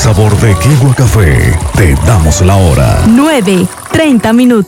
sabor de Kegua Café. Te damos la hora. 9:30.